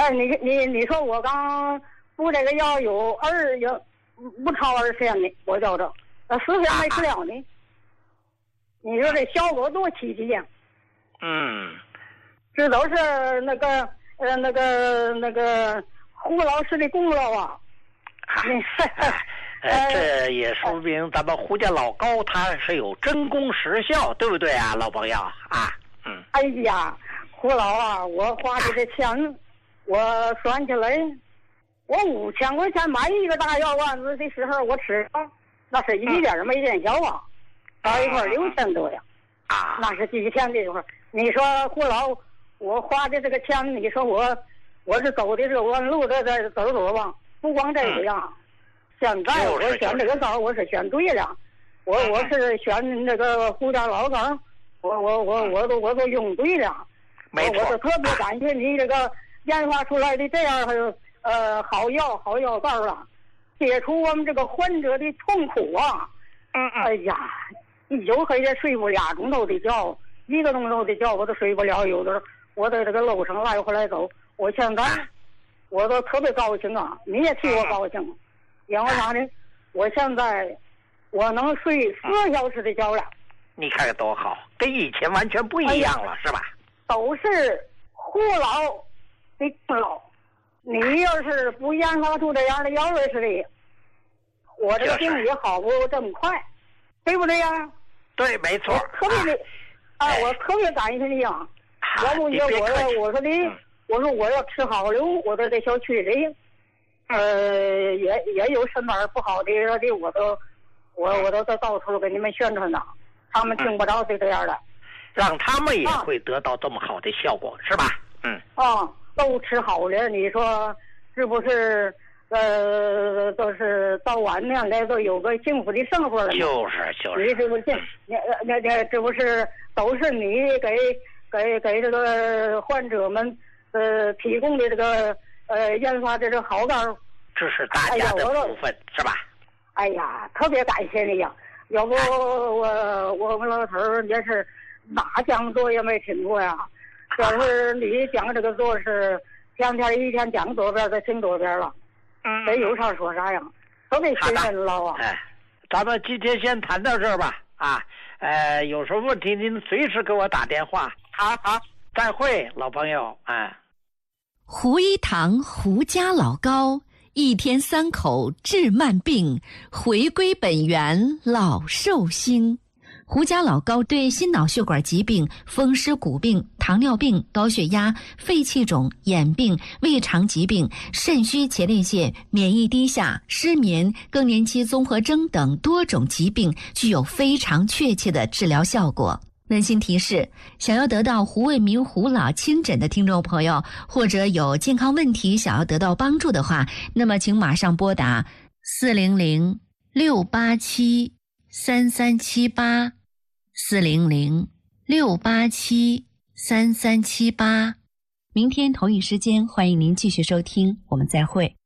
你说我刚服这个药有不超20天呢，我觉着10天没吃了呢。你说这效果多奇迹呀！这都是那个胡老师的功劳啊！ 这也说明咱们胡家老高他是有真功实效，对不对啊，老朋友啊？ 哎呀，胡老啊，我花的这钱，我算起来，我5000块钱买一个大药丸子的时候，我吃了，那是一点没见效啊，到一块6000多呀，那是几天的一块。你说胡老，我花的这个钱，你说我是走的这弯路的走多吧？不光这个呀，现在我选这个道我是选对了，我是选那个胡家老高，我都用对了。 没错， 我是特别感谢你这个研发出来的这样好药膏了，解除我们这个患者的痛苦啊！哎呀，有黑夜睡不2钟头的觉，1个钟头的觉我都睡不了，有的我在这个路上来回来走，我现在我都特别高兴啊！你也替我高兴，因为啥呢？我现在我能睡4小时的觉了。 你看看多好，跟以前完全不一样了，是吧？ 都是胡老的功劳。你要是不研发出这样的药味似的，我这个病也好不这么快，对不对呀？ 对，没错。 特别的我特别感谢你啊！要不你我说我要吃好了，我在这小区里，也有什么不好的我都到处给你们宣传呢，他们听不着是这样的， 让他们也会得到这么好的效果，是吧？ 都吃好了，你说是不是？都是到晚年来都有个幸福的生活了。 就是， 你这不是这不是都是你给这个患者们提供的这个研发的这好膏， 这是大家的部分，是吧？ 哎呀，特别感谢你呀！要不我们老头儿也是哪讲座也没听过呀。要是你讲这个座是天一天讲多遍，再听多遍了。这有啥说啥呀，特别信任了啊！ 咱们今天先谈到这儿吧。有什么问题您随时给我打电话。好，再会，老朋友。 胡一堂胡家老高，1天3口治慢病，回归本源老寿星。胡家老高对心脑血管疾病、风湿骨病、糖尿病、高血压、肺气肿、眼病、胃肠疾病、肾虚前列腺、免疫低下、失眠、更年期综合征等多种疾病具有非常确切的治疗效果。温馨提示，想要得到胡卫民胡老亲诊的听众朋友，或者有健康问题想要得到帮助的话，那么请马上拨打400-687-3378，400-687-3378。明天同一时间，欢迎您继续收听，我们再会。